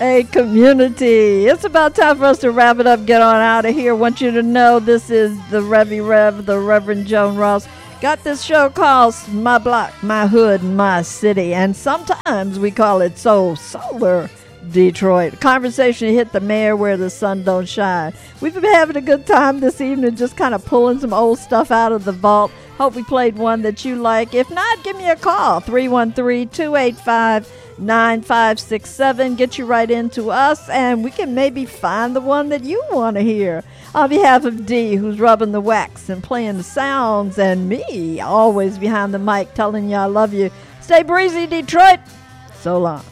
a community. It's about time for us to wrap it up, get on out of here. Want you to know this is the Revy Rev, the Reverend Joan Ross. Got this show called My Block, My Hood, My City, and sometimes we call it Solar Detroit. Conversation hit the mayor where the sun don't shine. We've been having a good time this evening, just kind of pulling some old stuff out of the vault. Hope we played one that you like. If not, give me a call, 313-285-9567. Get you right into us, and we can maybe find the one that you want to hear. On behalf of Dee, who's rubbing the wax and playing the sounds, and me, always behind the mic, telling you I love you. Stay breezy, Detroit. So long.